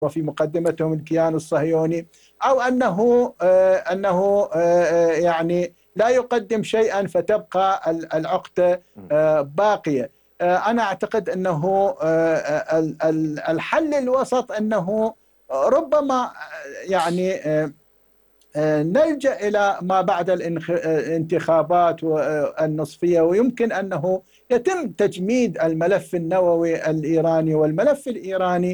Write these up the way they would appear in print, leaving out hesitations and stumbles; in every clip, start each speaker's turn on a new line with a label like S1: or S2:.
S1: وفي مقدمتهم الكيان الصهيوني، أو أنه يعني لا يقدم شيئا فتبقى العقدة باقية. أنا أعتقد أنه الحل الوسط أنه ربما يعني نلجأ إلى ما بعد الانتخابات النصفية، ويمكن أنه يتم تجميد الملف النووي الإيراني والملف الإيراني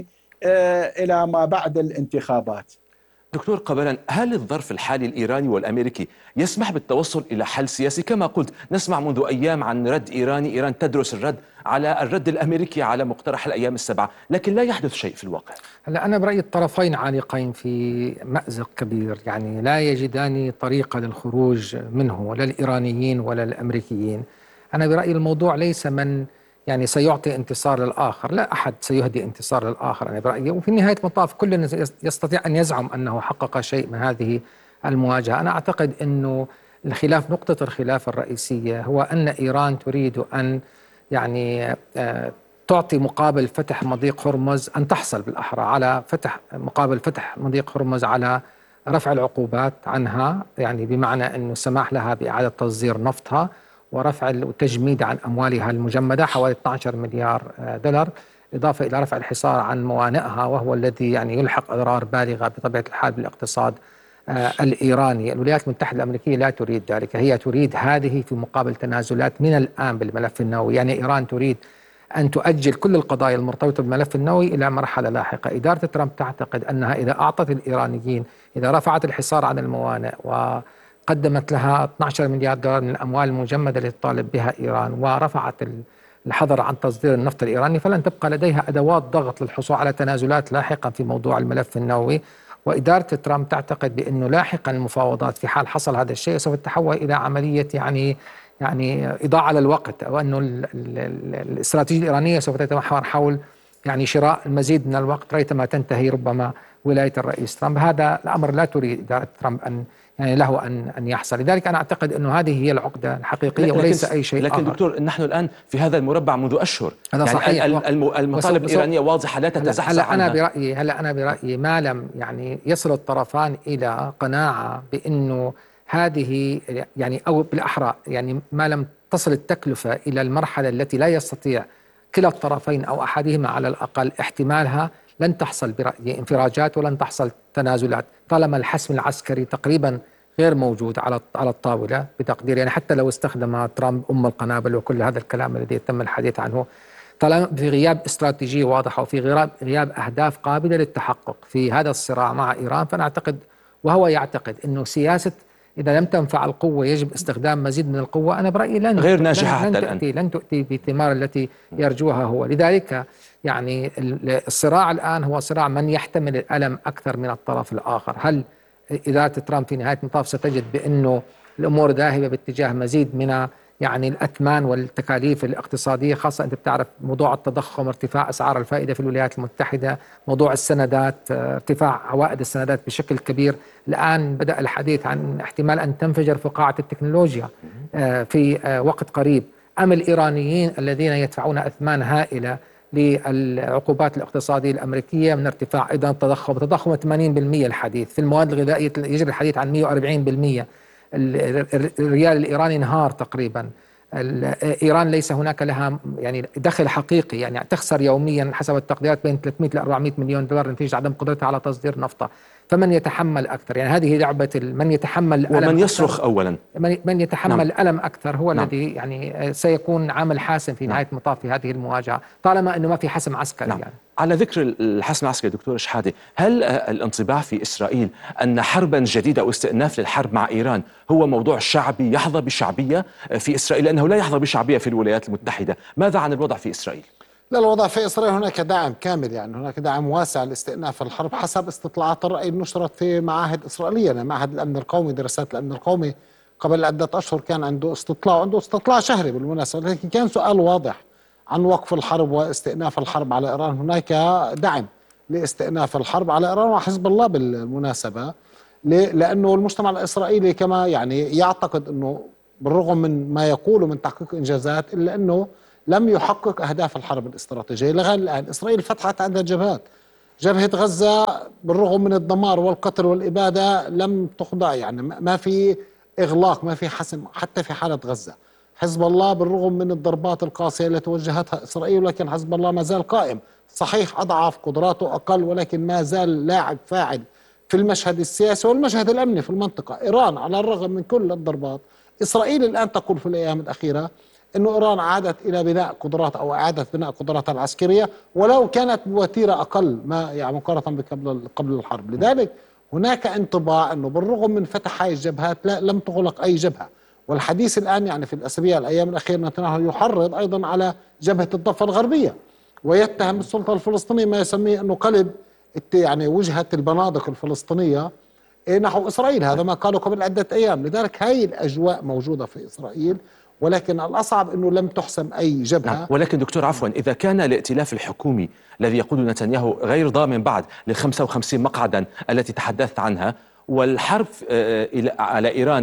S1: إلى ما بعد الانتخابات.
S2: دكتور قبلا، هل الظرف الحالي الإيراني والأمريكي يسمح بالتوصل إلى حل سياسي؟ كما قلت نسمع منذ أيام عن رد إيراني، إيران تدرس على الرد الأمريكي على مقترح الأيام السبعة، لكن لا يحدث شيء في الواقع.
S3: هلا أنا برأيي الطرفين عالقين في مأزق كبير، يعني لا يجدان طريقة للخروج منه، لا الإيرانيين ولا الأمريكيين. أنا برأيي الموضوع ليس من يعني سيعطي انتصار للآخر، لا أحد سيهدي انتصار للآخر أنا برأيي، وفي نهاية المطاف كل يستطيع أن يزعم أنه حقق شيء من هذه المواجهة. أنا أعتقد أنه نقطة الخلاف الرئيسية هو أن إيران تريد أن يعني تعطي مقابل فتح مضيق هرمز، أن تحصل بالأحرى على مقابل فتح مضيق هرمز على رفع العقوبات عنها، يعني بمعنى أنه السماح لها بإعادة تصدير نفطها ورفع التجميد عن أموالها المجمدة حوالي 12 مليار دولار، إضافة إلى رفع الحصار عن موانئها، وهو الذي يعني يلحق أضرار بالغة بطبيعة الحال بالاقتصاد الإيراني. الولايات المتحدة الأمريكية لا تريد ذلك، هي تريد هذه في مقابل تنازلات من الآن بالملف النووي. يعني إيران تريد أن تؤجل كل القضايا المرتبطة بالملف النووي إلى مرحلة لاحقة. إدارة ترامب تعتقد أنها إذا أعطت الإيرانيين، إذا رفعت الحصار عن الموانئ وقدمت لها 12 مليار دولار من الأموال المجمدة التي تطالب بها إيران، ورفعت الحظر عن تصدير النفط الإيراني، فلن تبقى لديها أدوات ضغط للحصول على تنازلات لاحقا في موضوع الملف النووي. وإدارة ترامب تعتقد بأنه لاحقا المفاوضات في حال حصل هذا الشيء سوف تتحول إلى عملية يعني إضاعة للوقت، أو أنه الاستراتيجية الإيرانية سوف تتمحور حول يعني شراء المزيد من الوقت ريثما تنتهي ربما ولاية الرئيس ترامب. هذا الأمر لا تريد إدارة ترامب له أن يحصل. لذلك أنا أعتقد أنه هذه هي العقدة الحقيقية وليس أي شيء
S2: لكن
S3: آخر.
S2: دكتور، نحن الآن في هذا المربع منذ أشهر،
S3: هذا
S2: يعني
S3: صحيح.
S2: المطالب الإيرانية واضحة لا تتزحزح عنها.
S3: أنا برأيي ما لم يعني يصل الطرفان إلى قناعة بأنه هذه يعني أو بالأحرى يعني ما لم تصل التكلفة إلى المرحلة التي لا يستطيع كلا الطرفين أو أحدهما على الأقل احتمالها، لن تحصل برأيي انفراجات ولن تحصل تنازلات طالما الحسم العسكري تقريبا غير موجود على الطاولة بتقدير. يعني حتى لو استخدم ترامب القنابل وكل هذا الكلام الذي تم الحديث عنه، طالما في غياب استراتيجية واضحة وفي غياب أهداف قابلة للتحقق في هذا الصراع مع إيران، فأنا أعتقد وهو يعتقد أنه سياسة إذا لم تنفع القوة يجب استخدام مزيد من القوة، أنا برأيي
S2: غير ناجحة حتى الآن،
S3: لن تؤتي بالثمار التي يرجوها هو. لذلك يعني الصراع الآن هو صراع من يحتمل الألم أكثر من الطرف الآخر. هل إدارة ترامب في نهاية المطاف ستجد بأنه الأمور ذاهبة باتجاه مزيد من يعني الأثمان والتكاليف الاقتصادية، خاصة أنت بتعرف موضوع التضخم، ارتفاع أسعار الفائدة في الولايات المتحدة، موضوع السندات، ارتفاع عوائد السندات بشكل كبير. الآن بدأ الحديث عن احتمال أن تنفجر فقاعة التكنولوجيا في وقت قريب. أم الإيرانيين الذين يدفعون أثمان هائلة للعقوبات الاقتصادية الأمريكية من ارتفاع أيضا تضخم 80%، الحديث في المواد الغذائية يجري الحديث عن 140%. الريال الإيراني انهار تقريبا. إيران ليس هناك لها يعني دخل حقيقي، يعني تخسر يوميا حسب التقديرات بين 300 ل 400 مليون دولار نتيجة عدم قدرتها على تصدير نفطها. فمن يتحمل أكثر؟ يعني هذه لعبة من يتحمل الألم
S2: ومن يصرخ أولا،
S3: من يتحمل الألم أكثر هو
S2: نعم.
S3: الذي يعني سيكون عامل حاسم في نهاية المطاف في هذه المواجهة، طالما أنه ما في حسم عسكري.
S2: نعم. يعني على ذكر الحسم العسكري دكتور شحادة، هل الانطباع في إسرائيل أن حربا جديدة أو استئناف للحرب مع إيران هو موضوع شعبي يحظى بشعبية في إسرائيل، لأنه لا يحظى بشعبية في الولايات المتحدة؟ ماذا عن الوضع في إسرائيل؟
S4: لا، الوضع في إسرائيل هناك دعم كامل، يعني هناك دعم واسع لاستئناف الحرب حسب استطلاعات الرأي نشرت في معاهد إسرائيلية. يعني معهد الأمن القومي، دراسات الأمن القومي قبل عدة أشهر كان عنده استطلاع شهري بالمناسبة، لكن كان سؤال واضح عن وقف الحرب واستئناف الحرب على إيران. هناك دعم لاستئناف الحرب على إيران وحزب الله بالمناسبة، لأنه المجتمع الإسرائيلي كما يعني يعتقد أنه بالرغم من ما يقوله من تحقيق إنجازات إلا أنه لم يحقق أهداف الحرب الاستراتيجية. لغاية الآن إسرائيل فتحت عدة جبهات جبهة غزة بالرغم من الدمار والقتل والإبادة لم تخضع، يعني ما في إغلاق، ما في حسم حتى في حالة غزة. حزب الله بالرغم من الضربات القاسية التي وجهتها إسرائيل، ولكن حزب الله ما زال قائم، صحيح أضعف، قدراته أقل، ولكن ما زال لاعب فاعل في المشهد السياسي والمشهد الأمني في المنطقة. إيران على الرغم من كل الضربات، إسرائيل الآن تقول في الأيام الأخيرة أنه إيران عادت إلى بناء قدرات أو إعادة بناء قدراتها العسكرية، ولو كانت بوتيرة أقل ما يعني مقارنة قبل الحرب. لذلك هناك انطباع أنه بالرغم من فتح هاي الجبهات لم تغلق أي جبهة. والحديث الآن يعني في الأسابيع الأيام الأخيرة نتنياهو يحرض أيضا على جبهة الضفة الغربية، ويتهم السلطة الفلسطينية ما يسميه أنه قلب يعني وجهة البنادق الفلسطينية نحو إسرائيل. هذا ما قالوا قبل عدة أيام. لذلك هاي الأجواء موجودة في إسرائيل، ولكن الأصعب أنه لم تحسم أي جبهة.
S2: نعم. ولكن دكتور عفوا، إذا كان الائتلاف الحكومي الذي يقود نتنياهو غير ضامن بعد لل55 مقعدا التي تحدثت عنها، والحرب على إيران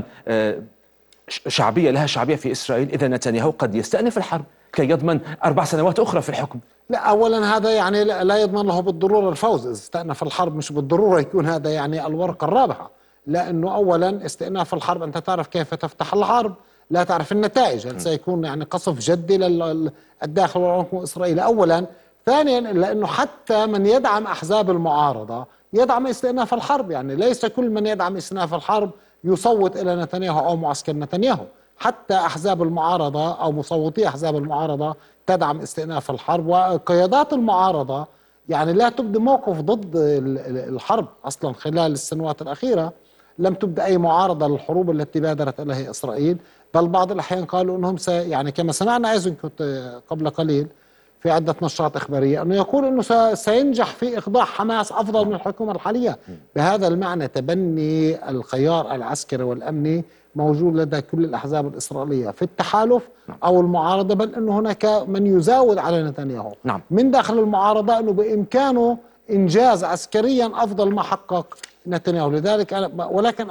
S2: شعبية، لها شعبية في إسرائيل، إذا نتنياهو قد يستأنف الحرب كي يضمن 4 سنوات أخرى في الحكم.
S4: لا، أولا هذا يعني لا يضمن له بالضرورة الفوز إذا استأنف الحرب، مش بالضرورة يكون هذا يعني الورقة الرابحة، لأنه أولا استئناف الحرب أنت تعرف كيف تفتح الحرب، لا تعرف النتائج، هل سيكون يعني قصف جدي للداخل والعمق إسرائيل أولا. ثانيا لأنه حتى من يدعم أحزاب المعارضة يدعم استئناف الحرب، يعني ليس كل من يدعم استئناف الحرب يصوت إلى نتنياهو أو معسكر نتنياهو، حتى أحزاب المعارضة أو مصوتي أحزاب المعارضة تدعم استئناف الحرب. وقيادات المعارضة يعني لا تبدي موقف ضد الحرب أصلا. خلال السنوات الأخيرة لم تبدأ أي معارضة للحروب التي بادرت إليها إسرائيل، بل بعض الأحيان قالوا أنهم يعني كما سمعنا أيزنكوت قبل قليل في عدة نشرات إخبارية أنه يقول أنه سينجح في إخضاع حماس أفضل من الحكومة الحالية. بهذا المعنى تبني الخيار العسكري والأمني موجود لدى كل الأحزاب الإسرائيلية في التحالف أو المعارضة، بل أنه هناك من يزاود على نتنياهو من داخل المعارضة أنه بإمكانه إنجاز عسكريا أفضل ما حقق نتنياهو. لذلك ولكن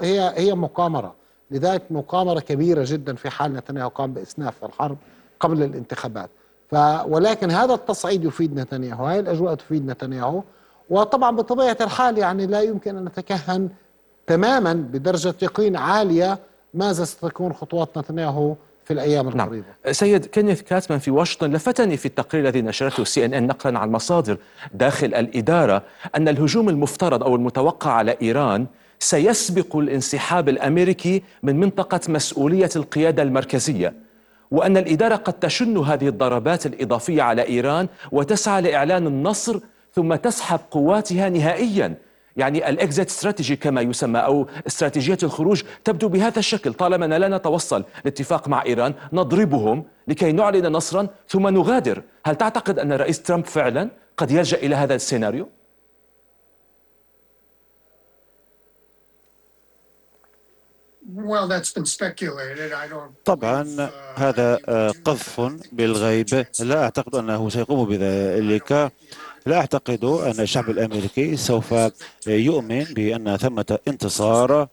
S4: هي مقامرة، لذلك مقامرة كبيرة جدا في حال نتنياهو قام بإسناف الحرب قبل الانتخابات. ولكن هذا التصعيد يفيد نتنياهو، هاي الأجواء تفيد نتنياهو. وطبعا بطبيعة الحال يعني لا يمكن أن نتكهن تماما بدرجة يقين عالية ماذا ستكون خطوات نتنياهو في الأيام القريبة.
S2: سيد كينيث كاتمان في واشنطن لفتني في التقرير الذي نشرته CNN نقلا عن مصادر داخل الإدارة أن الهجوم المفترض أو المتوقع على إيران سيسبق الانسحاب الأمريكي من منطقة مسؤولية القيادة المركزية، وأن الإدارة قد تشن هذه الضربات الإضافية على إيران وتسعى لإعلان النصر ثم تسحب قواتها نهائيا. يعني الإكزيت استراتيجي كما يسمى أو استراتيجية الخروج تبدو بهذا الشكل: طالما لا نتوصل لاتفاق مع إيران نضربهم لكي نعلن نصرا ثم نغادر. هل تعتقد أن الرئيس ترامب فعلا قد يلجأ إلى هذا السيناريو؟
S5: طبعا هذا قذف بالغيب، لا أعتقد أنه سيقوم بذلك. لا أعتقد أن الشعب الأمريكي سوف يؤمن بأن ثمة انتصار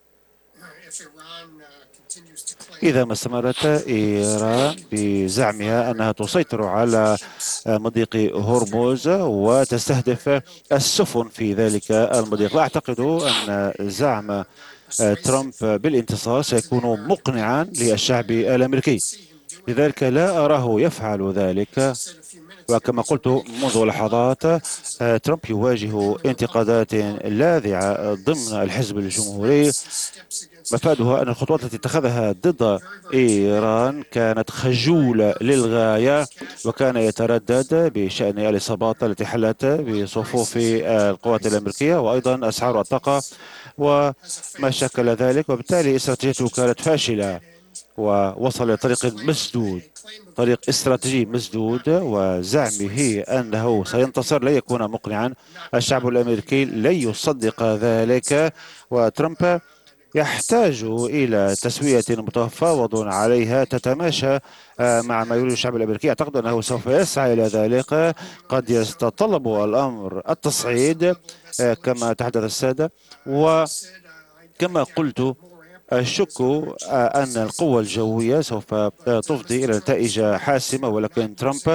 S5: إذا ما استمرت إيران بزعمها أنها تسيطر على مضيق هرمز وتستهدف السفن في ذلك المضيق. لا أعتقد أن زعم ترامب بالانتصار سيكون مقنعا للشعب الأمريكي، لذلك لا أراه يفعل ذلك. وكما قلت منذ لحظات ترامب يواجه انتقادات لاذعة ضمن الحزب الجمهوري، مفادها أن الخطوات التي اتخذها ضد إيران كانت خجولة للغاية، وكان يتردد بشأن الإصابات التي حلت بصفوف القوات الأمريكية وأيضا أسعار الطاقة وما شكل ذلك، وبالتالي استراتيجيته كانت فاشلة ووصل لطريق مسدود، طريق استراتيجي مسدود، وزعمه أنه سينتصر لا يكون مقنعا. الشعب الأمريكي لن يصدق ذلك، وترامب يحتاج إلى تسوية متفاوض عليها تتماشى مع ما يريد الشعب الأمريكي. أعتقد أنه سوف يسعى إلى ذلك. قد يتطلب الأمر التصعيد كما تحدث السادة، وكما قلت أشك أن القوة الجوية سوف تفضي إلى نتائج حاسمة، ولكن ترامب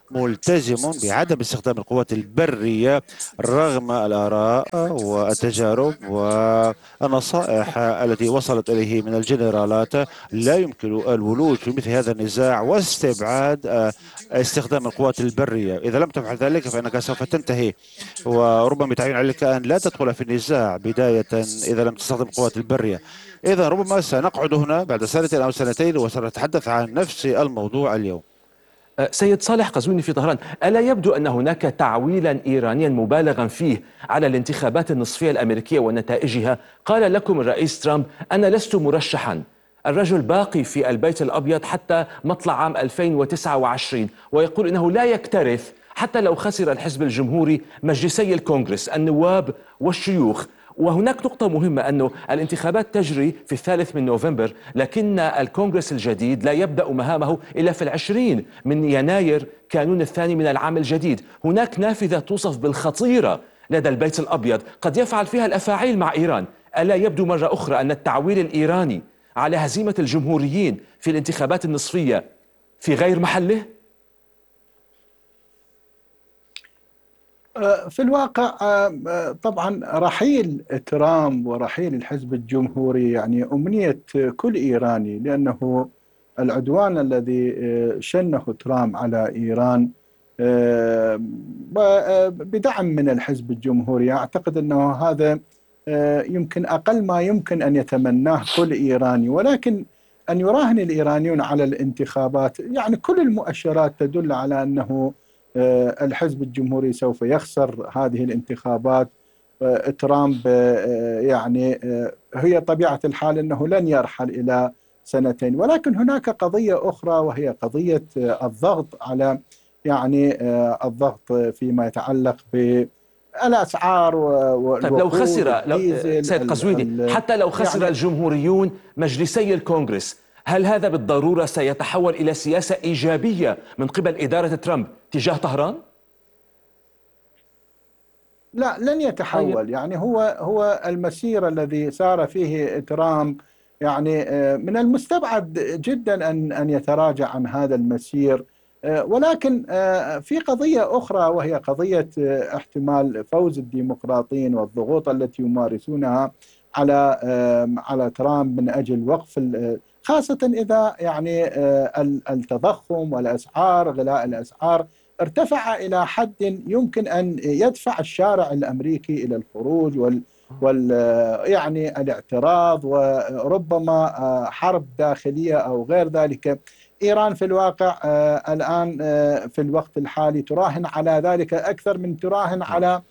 S5: ملتزم بعدم استخدام القوات البرية رغم الآراء والتجارب والنصائح التي وصلت إليه من الجنرالات. لا يمكن الولوج في مثل هذا النزاع واستبعاد استخدام القوات البرية. إذا لم تفعل ذلك فإنك سوف تنتهي، وربما يتعين عليك أن لا تدخل في النزاع بداية إذا لم تستخدم القوات البرية. إذا ربما سنقعد هنا بعد سنة أو سنتين وسنتحدث عن نفس الموضوع اليوم.
S2: سيد صالح قزويني في طهران، ألا يبدو أن هناك تعويلا إيرانيا مبالغا فيه على الانتخابات النصفية الأمريكية ونتائجها؟ قال لكم الرئيس ترامب: أنا لست مرشحا. الرجل باقي في البيت الأبيض حتى مطلع عام 2029، ويقول إنه لا يكترث حتى لو خسر الحزب الجمهوري مجلسي الكونغرس النواب والشيوخ. وهناك نقطة مهمة، أنه الانتخابات تجري في 3 نوفمبر، لكن الكونغرس الجديد لا يبدأ مهامه إلا في 20 يناير كانون الثاني من العام الجديد. هناك نافذة توصف بالخطيرة لدى البيت الأبيض قد يفعل فيها الأفاعيل مع إيران. ألا يبدو مرة أخرى أن التعويل الإيراني على هزيمة الجمهوريين في الانتخابات النصفية في غير محله؟
S1: في الواقع طبعا رحيل ترامب ورحيل الحزب الجمهوري يعني أمنية كل إيراني، لأنه العدوان الذي شنه ترامب على إيران بدعم من الحزب الجمهوري، أعتقد أنه هذا يمكن أقل ما يمكن أن يتمناه كل إيراني. ولكن أن يراهن الإيرانيون على الانتخابات، يعني كل المؤشرات تدل على أنه الحزب الجمهوري سوف يخسر هذه الانتخابات. ترامب يعني هي طبيعة الحال أنه لن يرحل إلى سنتين. ولكن هناك قضية أخرى، وهي قضية الضغط على يعني الضغط فيما يتعلق بالأسعار
S2: طيب لو خسر سيد قزويني، حتى لو خسر يعني الجمهوريون مجلسي الكونغرس، هل هذا بالضرورة سيتحول إلى سياسة إيجابية من قبل إدارة ترامب تجاه طهران؟
S1: لا، لن يتحول. يعني هو المسير الذي سار فيه ترامب، يعني من المستبعد جدا أن يتراجع عن هذا المسير. ولكن في قضية أخرى، وهي قضية احتمال فوز الديمقراطيين والضغوط التي يمارسونها على ترامب من أجل وقف، خاصة إذا يعني التضخم والأسعار، غلاء الأسعار ارتفع إلى حد يمكن أن يدفع الشارع الأمريكي إلى الخروج يعني الاعتراض، وربما حرب داخلية أو غير ذلك. إيران في الواقع الآن في الوقت الحالي تراهن على ذلك أكثر من تراهن على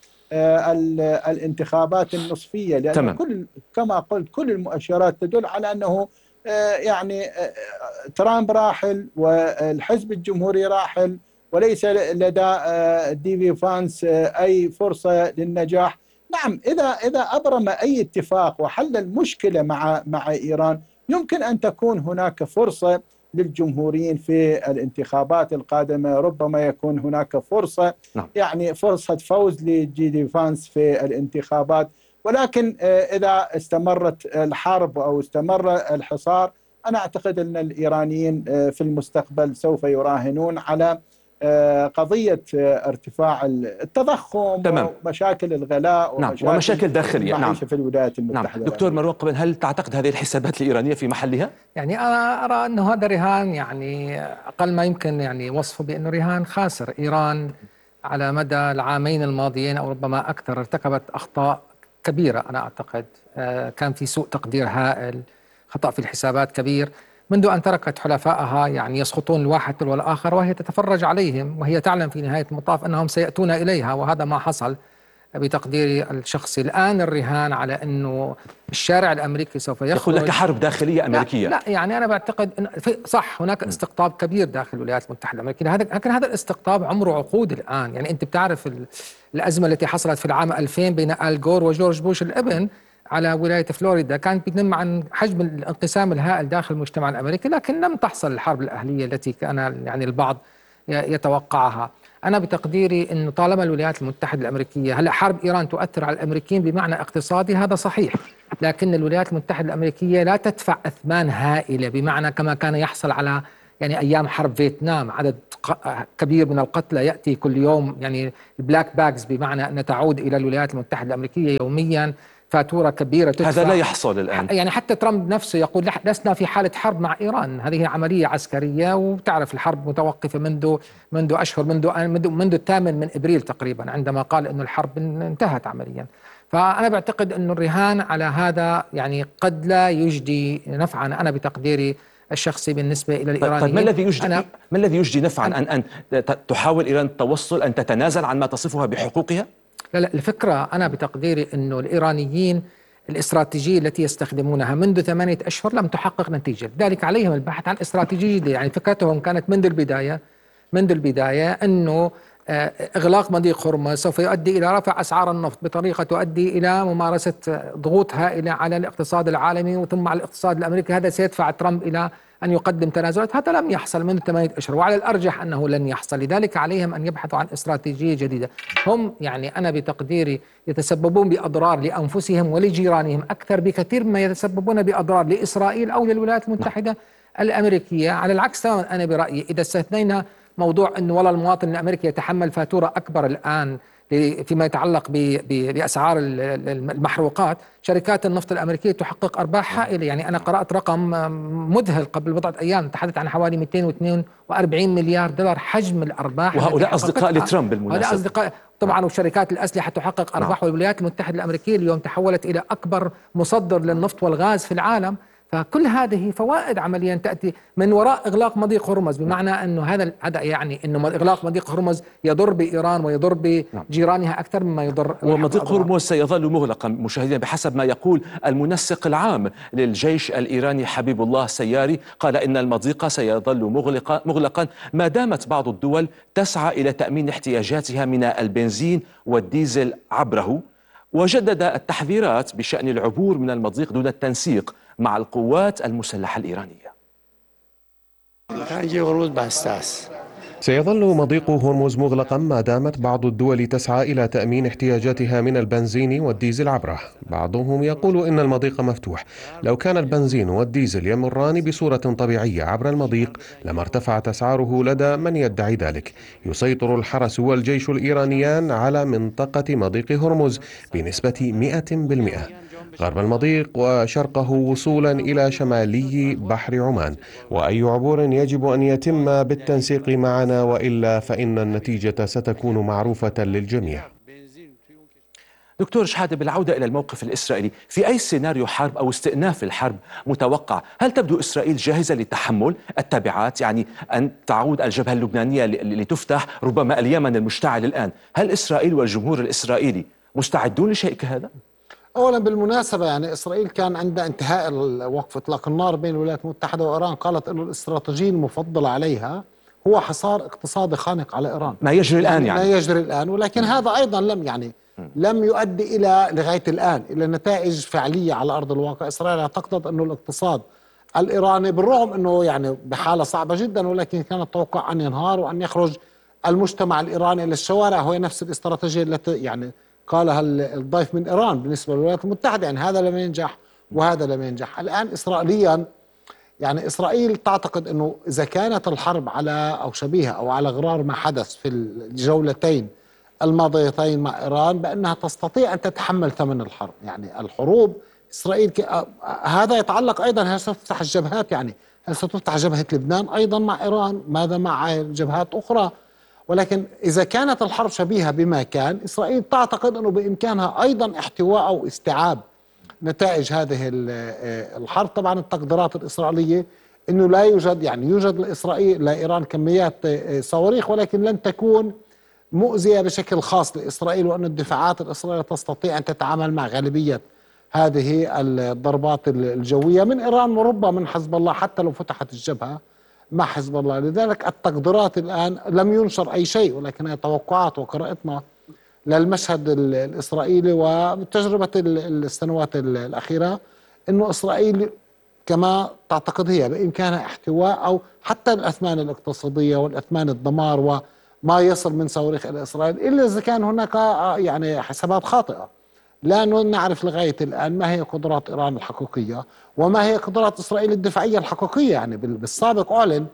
S1: الانتخابات النصفية، لأن كما قلت كل المؤشرات تدل على أنه يعني ترامب راحل والحزب الجمهوري راحل، وليس لدى ديفي فانس أي فرصة للنجاح. نعم، إذا أبرم أي اتفاق وحل المشكلة مع إيران، يمكن أن تكون هناك فرصة للجمهوريين في الانتخابات القادمة. ربما يكون هناك فرصة، يعني فرصة فوز لديفي فانس في الانتخابات. ولكن إذا استمرت الحرب أو استمر الحصار، أنا أعتقد أن الإيرانيين في المستقبل سوف يراهنون على قضية ارتفاع التضخم ومشاكل الغلاء
S2: ومشاكل داخلية
S1: المعيشة في الولايات المتحدة.
S2: دكتور مروان قبن، هل تعتقد هذه الحسابات الإيرانية في محلها؟
S3: يعني أنا أرى أنه هذا رهان، يعني أقل ما يمكن يعني وصفه بأنه رهان خاسر. إيران على مدى العامين الماضيين أو ربما أكثر ارتكبت أخطاء كبيرة. أنا أعتقد كان في سوء تقدير هائل، خطأ في الحسابات كبير، منذ أن تركت حلفائها يعني يسقطون الواحد تلو الآخر وهي تتفرج عليهم، وهي تعلم في نهاية المطاف أنهم سيأتون إليها، وهذا ما حصل بتقديري الشخصي. الآن الرهان على أنه الشارع الأمريكي سوف يخرج،
S2: يقول لك حرب داخلية أمريكية.
S3: لا يعني أنا بعتقد أن صح هناك استقطاب كبير داخل الولايات المتحدة الأمريكية، لكن هذا الاستقطاب عمره عقود الآن. يعني أنت بتعرف الأزمة التي حصلت في العام 2000 بين آل جور وجورج بوش الابن على ولاية فلوريدا، كانت بتنم عن حجم الانقسام الهائل داخل المجتمع الأمريكي، لكن لم تحصل الحرب الأهلية التي كان يعني البعض يتوقعها. أنا بتقديري أنه طالما الولايات المتحدة الأمريكية، هلا حرب إيران تؤثر على الأمريكيين بمعنى اقتصادي، هذا صحيح، لكن الولايات المتحدة الأمريكية لا تدفع أثمان هائلة بمعنى كما كان يحصل على يعني أيام حرب فيتنام، عدد كبير من القتلى يأتي كل يوم، يعني البلاك باجز، بمعنى أن تعود إلى الولايات المتحدة الأمريكية يوميا فاتورة كبيرة تدفع.
S2: هذا لا يحصل الآن.
S3: يعني حتى ترامب نفسه يقول لسنا في حالة حرب مع إيران، هذه عملية عسكرية، وتعرف الحرب متوقفة منذ أشهر، منذ 8 أبريل تقريبا، عندما قال أن الحرب انتهت عمليا. فأنا بعتقد أن الرهان على هذا يعني قد لا يجدي نفعا، أنا بتقديري الشخصي بالنسبة إلى الإيرانيين.
S2: طيب ما الذي يجدي نفعا؟ أن تحاول إيران التوصل، أن تتنازل عن ما تصفها بحقوقها؟
S3: لا، الفكرة أنا بتقديري أنه الإيرانيين الاستراتيجية التي يستخدمونها منذ 8 أشهر لم تحقق نتيجة، لذلك عليهم البحث عن استراتيجية جديدة. يعني فكرتهم كانت منذ البداية أنه إغلاق مضيق هرمز سوف يؤدي إلى رفع أسعار النفط بطريقة تؤدي إلى ممارسة ضغوط هائلة على الاقتصاد العالمي وثم على الاقتصاد الأمريكي. هذا سيدفع ترامب إلى أن يقدم تنازلات. هذا لم يحصل منذ 8 أشهر، وعلى الأرجح أنه لن يحصل. لذلك عليهم أن يبحثوا عن استراتيجية جديدة. هم يعني أنا بتقديري يتسببون بأضرار لأنفسهم ولجيرانهم أكثر بكثير مما يتسببون بأضرار لإسرائيل أو للولايات المتحدة الأمريكية. على العكس تماما أنا برأيي، إذا استثنينا موضوع أنه ولا المواطن الأمريكي يتحمل فاتورة أكبر الآن فيما يتعلق بأسعار المحروقات، شركات النفط الأمريكية تحقق أرباح هائلة. يعني أنا قرأت رقم مذهل قبل بضعة أيام، تحدث عن حوالي 242 مليار دولار حجم الأرباح.
S2: وهؤلاء أصدقاء لترامب بالمناسبة.
S3: هؤلاء أصدقاء طبعا، وشركات الأسلحة تحقق أرباح. والولايات المتحدة الأمريكية اليوم تحولت إلى أكبر مصدر للنفط والغاز في العالم. فكل هذه فوائد عمليا تأتي من وراء إغلاق مضيق هرمز، بمعنى أنه هذا يعني أنه إغلاق مضيق هرمز يضر بإيران ويضر بجيرانها أكثر مما يضر.
S2: ومضيق هرمز سيظل مغلقا مشاهدينا بحسب ما يقول المنسق العام للجيش الإيراني حبيب الله سياري، قال إن المضيق سيظل مغلقا ما دامت بعض الدول تسعى إلى تأمين احتياجاتها من البنزين والديزل عبره، وجدد التحذيرات بشأن العبور من المضيق دون التنسيق مع القوات المسلحة الإيرانية.
S6: سيظل مضيق هرمز مغلقا ما دامت بعض الدول تسعى إلى تأمين احتياجاتها من البنزين والديزل عبره. بعضهم يقول إن المضيق مفتوح، لو كان البنزين والديزل يمران بصورة طبيعية عبر المضيق لما ارتفعت أسعاره لدى من يدعي ذلك. يسيطر الحرس والجيش الإيرانيان على منطقة مضيق هرمز بنسبة 100%، غرب المضيق وشرقه وصولا إلى شمالي بحر عمان، وأي عبور يجب أن يتم بالتنسيق معنا، وإلا فإن النتيجة ستكون معروفة للجميع.
S2: دكتور شحادة، بالعودة إلى الموقف الإسرائيلي، في أي سيناريو حرب أو استئناف الحرب متوقع، هل تبدو إسرائيل جاهزة لتحمل التبعات؟ يعني أن تعود الجبهة اللبنانية لتفتح، ربما اليمن المشتعل الآن، هل إسرائيل والجمهور الإسرائيلي مستعدون لشيء كهذا؟
S4: أولا بالمناسبة يعني إسرائيل كان عند انتهاء وقف إطلاق النار بين الولايات المتحدة وإيران قالت أنه الاستراتيجية المفضلة عليها هو حصار اقتصادي خانق على إيران.
S2: ما يجري الآن يعني.
S4: ما يجري الآن، ولكن هذا أيضا لم يؤدي لغاية الآن إلى نتائج فعلية على أرض الواقع. إسرائيل اعتقدت أنه الاقتصاد الإيراني بالرغم أنه يعني بحالة صعبة جدا، ولكن كان التوقع أن ينهار وأن يخرج المجتمع الإيراني إلى الشوارع. هو نفس الاستراتيجية التي يعني قالها الضيف من إيران بالنسبة للولايات المتحدة، يعني هذا لم ينجح وهذا لم ينجح. الآن إسرائيليا يعني إسرائيل تعتقد أنه إذا كانت الحرب على أو شبيهة أو على غرار ما حدث في الجولتين الماضيتين مع إيران بأنها تستطيع أن تتحمل ثمن الحرب. يعني الحروب إسرائيل هذا يتعلق أيضا، هل ستفتح الجبهات، يعني هل ستفتح جبهة لبنان أيضا مع إيران، ماذا مع جبهات أخرى؟ ولكن إذا كانت الحرب شبيهة بما كان، إسرائيل تعتقد أنه بإمكانها أيضا احتواء أو استيعاب نتائج هذه الحرب. طبعا التقديرات الإسرائيلية أنه لا يوجد، يعني يوجد لإيران كميات صواريخ، ولكن لن تكون مؤذية بشكل خاص لإسرائيل، وأن الدفاعات الإسرائيلية تستطيع أن تتعامل مع غالبية هذه الضربات الجوية من إيران وربما من حزب الله حتى لو فتحت الجبهة مع حزب الله. لذلك التقديرات الآن لم ينشر أي شيء، ولكنها توقعات وقراءتنا للمشهد الإسرائيلي وتجربة السنوات الأخيرة، أنه إسرائيل كما تعتقد هي بإمكانها احتواء أو حتى الأثمان الاقتصادية والأثمان الدمار وما يصل من صواريخ إلى إسرائيل، إلا إذا كان هناك يعني حسابات خاطئة. لا نعرف لغاية الآن ما هي قدرات إيران الحقيقية وما هي قدرات إسرائيل الدفاعية الحقيقية. يعني بالسابق أعلن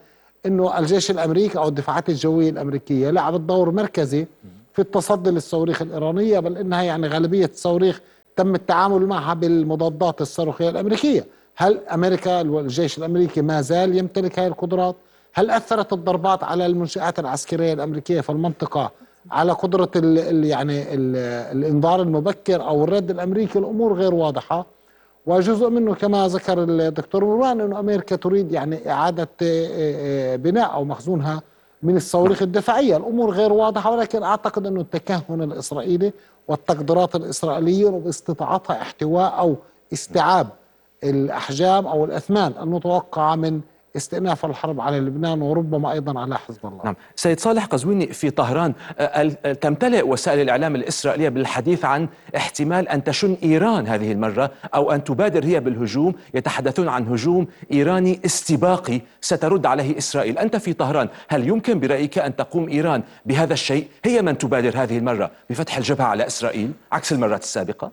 S4: أنه الجيش الأمريكي أو الدفاعات الجوية الأمريكية لعبت دور مركزي في التصدي للصواريخ الإيرانية، بل إنها يعني غالبية الصواريخ تم التعامل معها بالمضادات الصاروخية الأمريكية. هل أمريكا الجيش الأمريكي ما زال يمتلك هذه القدرات؟ هل أثرت الضربات على المنشآت العسكرية الأمريكية في المنطقة على قدرة الإنذار المبكر أو الرد الأمريكي؟ الأمور غير واضحة. وجزء منه كما ذكر الدكتور مروان أنه أمريكا تريد يعني إعادة بناء أو مخزونها من الصواريخ الدفاعية. الأمور غير واضحة، ولكن أعتقد أنه التكهن الإسرائيلي والتقديرات الإسرائيلية باستطاعتها احتواء أو استيعاب الأحجام أو الأثمان المتوقعة من استئناف الحرب على لبنان وربما أيضا على حزب الله.
S2: نعم. سيد صالح قزويني، في طهران تمتلئ وسائل الإعلام الإسرائيلية بالحديث عن احتمال أن تشن إيران هذه المرة أو أن تبادر هي بالهجوم. يتحدثون عن هجوم إيراني استباقي سترد عليه إسرائيل. أنت في طهران، هل يمكن برأيك أن تقوم إيران بهذا الشيء؟ هي من تبادر هذه المرة بفتح الجبهة على إسرائيل عكس المرات السابقة؟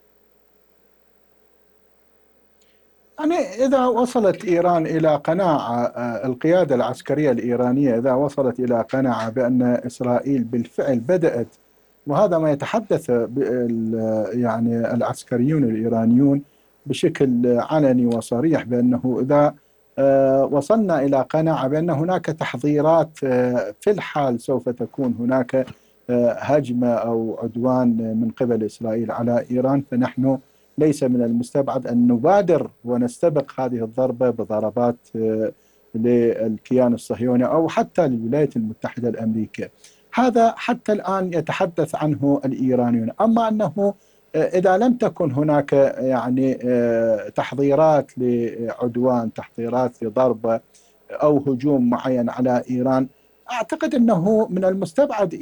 S1: يعني إذا وصلت إيران إلى قناعة، القيادة العسكرية الإيرانية إذا وصلت إلى قناعة بأن إسرائيل بالفعل بدأت، وهذا ما يتحدث يعني العسكريون الإيرانيون بشكل علني وصريح، بأنه إذا وصلنا إلى قناعة بأن هناك تحضيرات في الحال سوف تكون هناك هجمة أو عدوان من قبل إسرائيل على إيران، فنحن ليس من المستبعد أن نبادر ونستبق هذه الضربة بضربات للكيان الصهيوني أو حتى للولايات المتحدة الأمريكية. هذا حتى الآن يتحدث عنه الإيرانيون. أما أنه إذا لم تكن هناك يعني تحضيرات لعدوان، تحضيرات لضربة أو هجوم معين على إيران، أعتقد أنه من المستبعد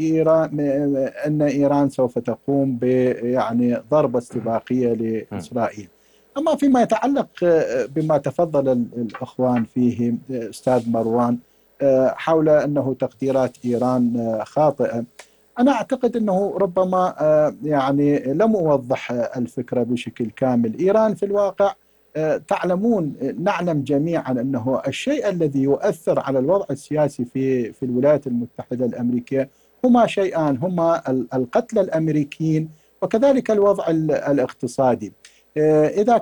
S1: أن إيران سوف تقوم يعني ضربة استباقية لإسرائيل. أما فيما يتعلق بما تفضل الأخوان فيه أستاذ مروان حول أنه تقديرات إيران خاطئة، أنا أعتقد أنه ربما يعني لم أوضح الفكرة بشكل كامل. إيران في الواقع تعلمون، نعلم جميعا أنه الشيء الذي يؤثر على الوضع السياسي في الولايات المتحدة الأمريكية هما شيئان، هما القتلى الأمريكيين وكذلك الوضع الاقتصادي. إذا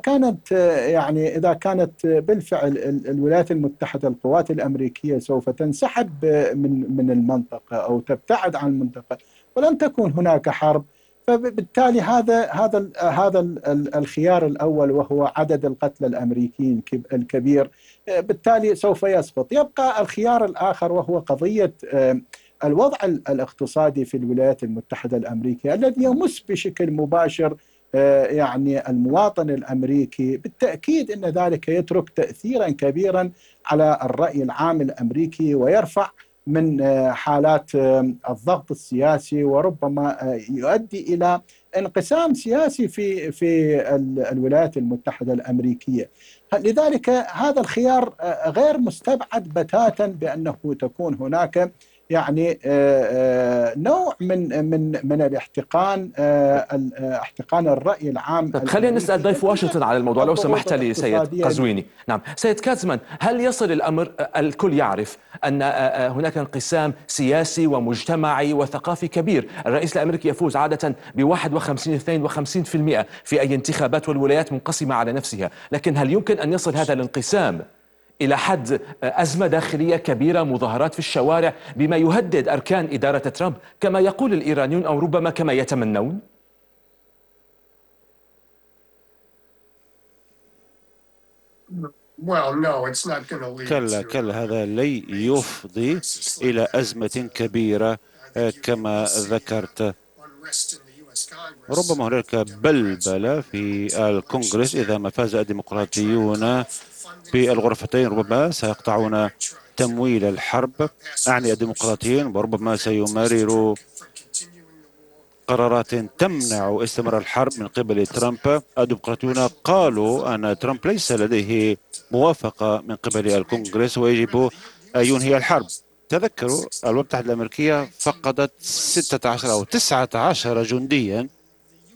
S1: كانت بالفعل الولايات المتحدة، القوات الأمريكية سوف تنسحب من المنطقة أو تبتعد عن المنطقة ولن تكون هناك حرب، فبالتالي هذا الخيار الأول وهو عدد القتلى الأمريكيين الكبير بالتالي سوف يسقط. يبقى الخيار الآخر وهو قضية الوضع الاقتصادي في الولايات المتحدة الأمريكية الذي يمس بشكل مباشر يعني المواطن الأمريكي. بالتأكيد أن ذلك يترك تأثيرا كبيرا على الرأي العام الأمريكي ويرفع من حالات الضغط السياسي وربما يؤدي إلى انقسام سياسي في الولايات المتحدة الأمريكية. لذلك هذا الخيار غير مستبعد بتاتا بأنه تكون هناك يعني نوع من الاحتقان، احتقان الرأي العام.
S2: طيب خلينا نسأل ضيف واشنطن على الموضوع لو سمحت لي سيد قزويني. نعم سيد كاتزمان، هل يصل الأمر، الكل يعرف أن هناك انقسام سياسي ومجتمعي وثقافي كبير، الرئيس الأمريكي يفوز عادة ب51-52% في أي انتخابات والولايات منقسمة على نفسها، لكن هل يمكن أن يصل هذا الانقسام إلى حد أزمة داخلية كبيرة، مظاهرات في الشوارع بما يهدد أركان إدارة ترامب كما يقول الإيرانيون أو ربما كما يتمنون؟
S5: كلا هذا لن يفضي إلى أزمة كبيرة كما ذكرت. ربما هناك بلبلة في الكونغرس إذا ما فاز الديمقراطيون في الغرفتين، ربما سيقطعون تمويل الحرب، أعني الديمقراطيين، وربما سيمرروا قرارات تمنع استمرار الحرب من قبل ترامب. الديمقراطيون قالوا أن ترامب ليس لديه موافقة من قبل الكونغرس ويجب أن ينهي الحرب. تذكروا الولايات المتحدة الأمريكية فقدت 16 أو 19 جنديا،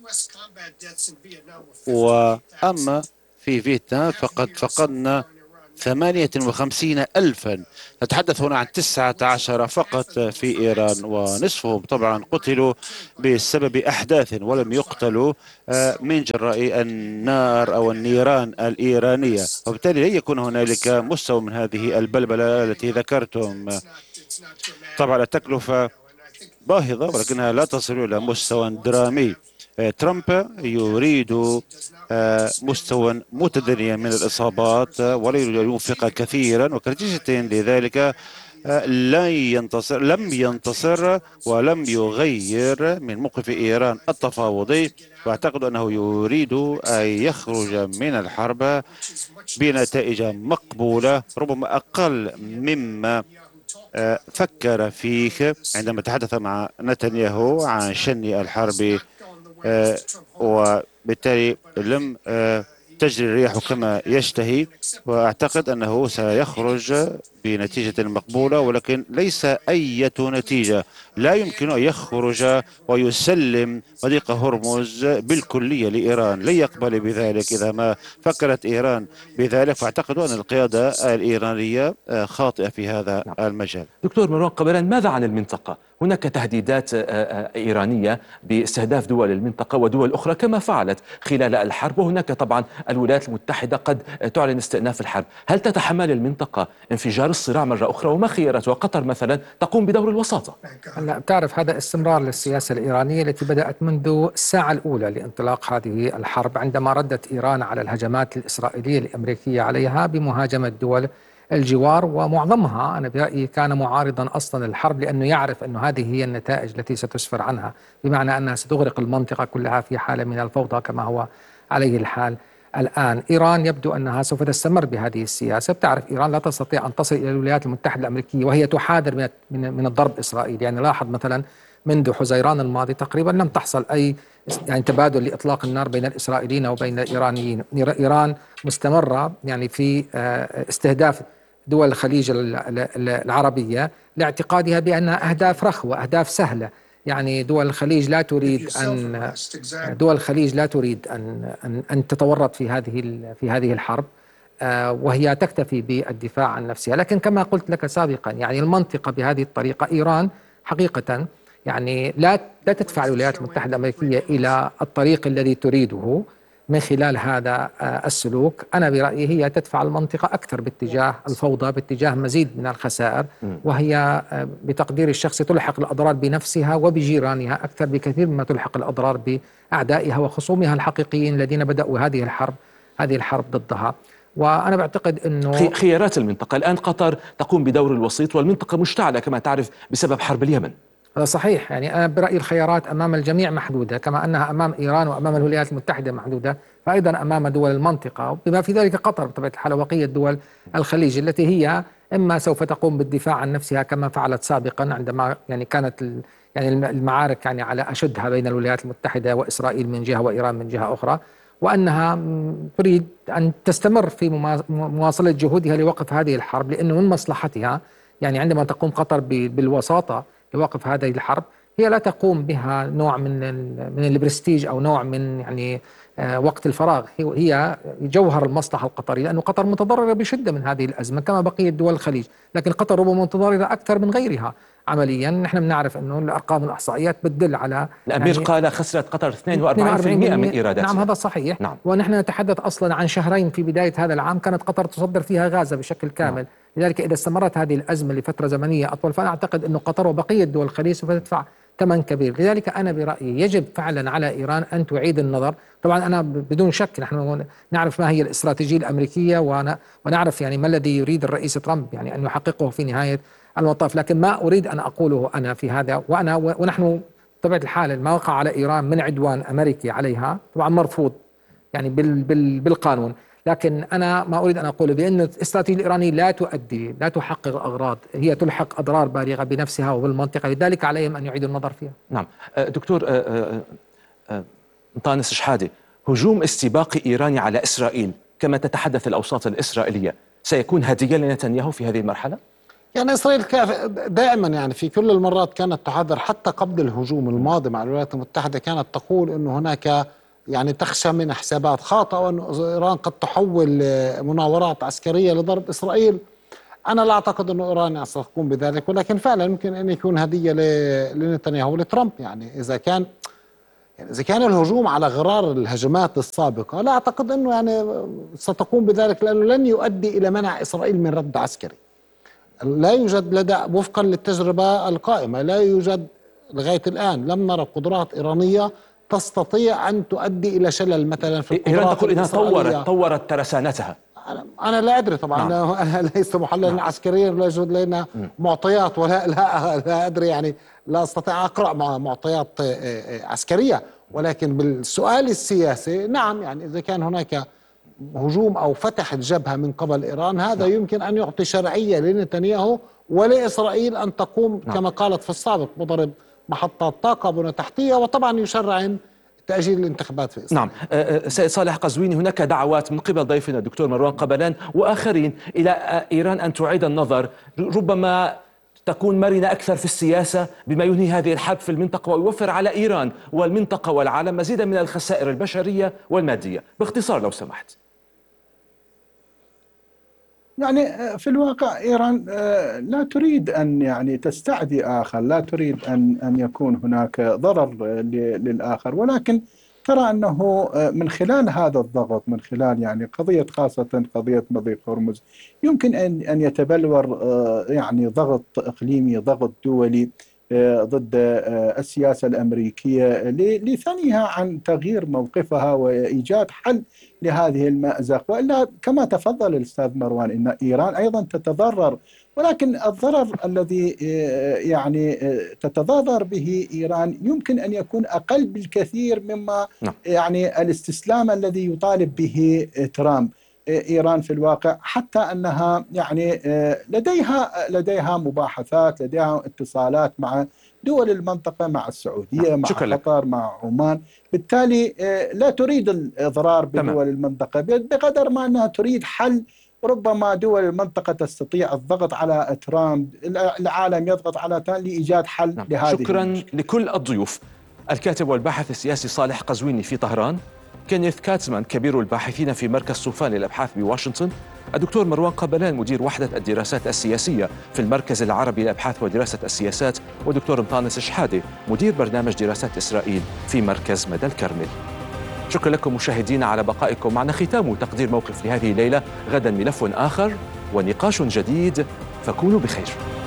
S5: وأما في فيتنام فقد فقدنا 58,000. نتحدث هنا عن 19 فقط في إيران، ونصفهم طبعا قتلوا بسبب أحداث ولم يقتلوا من جراء النار أو النيران الإيرانية. وبالتالي لن يكون هنالك مستوى من هذه البلبلة التي ذكرتم. طبعا التكلفة باهظة ولكنها لا تصل إلى مستوى درامي. ترامب يريد مستوى متدنيا من الإصابات ولا يريد أن ينفق كثيرا، وكنتيجة لذلك لم ينتصر ولم يغير من موقف إيران التفاوضي. وأعتقد أنه يريد أن يخرج من الحرب بنتائج مقبولة، ربما أقل مما فكر فيه عندما تحدث مع نتنياهو عن شن الحرب، وبالتالي لم تجري الرياح كما يشتهي. وأعتقد أنه سيخرج بنتيجة مقبولة، ولكن ليس أي نتيجة. لا يمكن أن يخرج ويسلم مضيق هرمز بالكلية لإيران، لن يقبل بذلك. إذا ما فكرت إيران بذلك فأعتقد أن القيادة الإيرانية خاطئة في هذا المجال.
S2: دكتور مروان قبلا، ماذا عن المنطقة؟ هناك تهديدات إيرانية باستهداف دول المنطقة ودول أخرى كما فعلت خلال الحرب، وهناك طبعا الولايات المتحدة قد تعلن استئناف الحرب. هل تتحمل المنطقة انفجار الصراع مرة أخرى؟ وما خياراتها؟ قطر مثلا تقوم بدور الوساطة.
S3: هلا بتعرف هذا استمرار للسياسة الإيرانية التي بدأت منذ الساعة الأولى لانطلاق هذه الحرب، عندما ردت إيران على الهجمات الإسرائيلية الأمريكية عليها بمهاجمة دول الجوار، ومعظمها أنا برأيي كان معارضا أصلا للحرب، لأنه يعرف أن هذه هي النتائج التي ستسفر عنها، بمعنى أنها ستغرق المنطقة كلها في حالة من الفوضى كما هو عليه الحال الآن. إيران يبدو أنها سوف تستمر بهذه السياسة. بتعرف إيران لا تستطيع أن تصل إلى الولايات المتحدة الأمريكية وهي تحاذر من الضرب إسرائيل. يعني لاحظ مثلا منذ حزيران الماضي تقريبا لم تحصل أي يعني تبادل لإطلاق النار بين الإسرائيليين وبين الإيرانيين. إيران مستمرة يعني في استهداف دول الخليج العربية لاعتقادها بأنها أهداف رخوة، أهداف سهلة. يعني دول الخليج لا تريد أن تتورط في هذه الحرب، وهي تكتفي بالدفاع عن نفسها. لكن كما قلت لك سابقا، يعني المنطقة بهذه الطريقة، إيران حقيقة يعني لا تدفع الولايات المتحدة الأمريكية إلى الطريق الذي تريده من خلال هذا السلوك. أنا برأيي هي تدفع المنطقة أكثر باتجاه الفوضى، باتجاه مزيد من الخسائر، وهي بتقدير الشخص تلحق الأضرار بنفسها وبجيرانها أكثر بكثير مما تلحق الأضرار بأعدائها وخصومها الحقيقيين الذين بدأوا هذه الحرب ضدها. وأنا بعتقد أنه
S2: خيارات المنطقة الآن، قطر تقوم بدور الوسيط والمنطقة مشتعلة كما تعرف بسبب حرب اليمن.
S3: هذا صحيح. يعني أنا برأيي الخيارات أمام الجميع محدودة، كما أنها أمام إيران وأمام الولايات المتحدة محدودة، فأيضا أمام دول المنطقة بما في ذلك قطر بطبيعة الحال وبقية دول الخليج، التي هي إما سوف تقوم بالدفاع عن نفسها كما فعلت سابقا عندما يعني كانت يعني المعارك يعني على أشدها بين الولايات المتحدة وإسرائيل من جهة وإيران من جهة أخرى، وأنها تريد أن تستمر في مواصلة جهودها لوقف هذه الحرب، لأنه من مصلحتها يعني عندما تقوم قطر بالوساطة لوقف هذه الحرب، هي لا تقوم بها نوع من البرستيج أو نوع من يعني وقت الفراغ. هي جوهر المصلحة القطرية، لأن قطر متضررة بشدة من هذه الأزمة كما بقية دول الخليج، لكن قطر ربما متضررة أكثر من غيرها عمليا. نحن بنعرف أنه الأرقام والإحصائيات بتدل على
S2: الأمير
S3: يعني
S2: قال خسرت قطر 42% من إيراداتها.
S3: نعم هذا صحيح.
S2: نعم.
S3: ونحن نتحدث أصلا عن شهرين في بداية هذا العام كانت قطر تصدر فيها غازة بشكل كامل. نعم. لذلك إذا استمرت هذه الأزمة لفترة زمنية أطول، فأنا أعتقد أنه قطر وبقية دول الخليج سوف تدفع ثمن كبير. لذلك أنا برأيي يجب فعلا على إيران أن تعيد النظر. طبعا أنا بدون شك نحن نعرف ما هي الاستراتيجية الأمريكية، ونعرف يعني ما الذي يريد الرئيس ترامب يعني أن يحققه في نهاية المطاف. لكن ما أريد أن أقوله أنا في هذا، ونحن بطبيعة الحال ما وقع على إيران من عدوان أمريكي عليها طبعا مرفوض يعني بالقانون، لكن أنا ما أريد أن أقول بأن الاستراتيجية الإيرانية لا تحقق الأغراض، هي تلحق أضرار بالغة بنفسها وبالمنطقة، لذلك عليهم أن يعيدوا النظر فيها.
S2: نعم. دكتور أنطانس شحادة، هجوم استباقي إيراني على إسرائيل كما تتحدث الأوساط الإسرائيلية سيكون هدية لنتنياهو في هذه المرحلة؟
S4: يعني إسرائيل دائما يعني في كل المرات كانت تحذر، حتى قبل الهجوم الماضي مع الولايات المتحدة كانت تقول أنه هناك يعني تخشى من حسابات خاطئة وأن إيران قد تحول مناورات عسكرية لضرب إسرائيل. أنا لا أعتقد أن إيران ستقوم بذلك، ولكن فعلا يمكن أن يكون هدية لنتنياهو ولترامب. يعني إذا كان الهجوم على غرار الهجمات السابقة، لا أعتقد أنه يعني ستقوم بذلك، لأنه لن يؤدي إلى منع إسرائيل من رد عسكري. لا يوجد لدى، وفقا للتجربة القائمة، لا يوجد لغاية الآن، لم نرى قدرات إيرانية تستطيع أن تؤدي إلى شلل مثلا في القدرات
S2: إيران تقول إنها
S4: الإسرائيلية.
S2: طورت ترسانتها.
S4: أنا لا أدري طبعا.
S2: نعم.
S4: أنا ليس محللا
S2: نعم.
S4: عسكريا، لا يوجد لنا معطيات، ولا لا أدري، يعني لا أستطيع أقرأ معطيات عسكرية. ولكن بالسؤال السياسي نعم، يعني إذا كان هناك هجوم أو فتح الجبهة من قبل إيران، هذا يمكن أن يعطي شرعية لنتنياهو ولإسرائيل أن تقوم كما قالت في السابق بضرب محطات طاقة بنى تحتية، وطبعا يشرع تأجيل الانتخابات في إسرائيل.
S2: نعم. سيد صالح قزويني، هناك دعوات من قبل ضيفنا الدكتور مروان قبلان وآخرين إلى إيران أن تعيد النظر، ربما تكون مرنة أكثر في السياسة بما ينهي هذه الحرب في المنطقة ويوفر على إيران والمنطقة والعالم مزيدا من الخسائر البشرية والمادية. باختصار لو سمحت.
S1: يعني في الواقع إيران لا تريد أن يعني تستعدي آخر، لا تريد أن يكون هناك ضرر للآخر، ولكن ترى أنه من خلال هذا الضغط، من خلال يعني قضية، خاصة قضية مضيق هرمز، يمكن أن يتبلور يعني ضغط إقليمي، ضغط دولي ضد السياسة الأمريكية لثنيها عن تغيير موقفها وإيجاد حل لهذه المأزق. وإلا كما تفضل الأستاذ مروان أن إيران أيضا تتضرر، ولكن الضرر الذي يعني تتضرر به إيران يمكن أن يكون أقل بالكثير مما يعني الاستسلام الذي يطالب به ترامب. إيران في الواقع حتى أنها يعني لديها مباحثات، لديها اتصالات مع دول المنطقة، مع السعودية، مع قطر، مع عمان، بالتالي لا تريد الإضرار بدول المنطقة بقدر ما أنها تريد حل. ربما دول المنطقة تستطيع الضغط على ترامب، العالم يضغط على ترامب لإيجاد حل لهذه
S2: شكرا
S1: المشكلة.
S2: لكل الضيوف، الكاتب والباحث السياسي صالح قزويني في طهران، كينيث كاتزمان كبير الباحثين في مركز صوفان للأبحاث بواشنطن، الدكتور مروان قبلان مدير وحدة الدراسات السياسية في المركز العربي للأبحاث ودراسة السياسات، ودكتور مطانس شحادة مدير برنامج دراسات إسرائيل في مركز مدى الكرمل. شكرا لكم مشاهدينا على بقائكم معنا. ختام تقدير موقف لهذه الليلة، غدا ملف آخر ونقاش جديد، فكونوا بخير.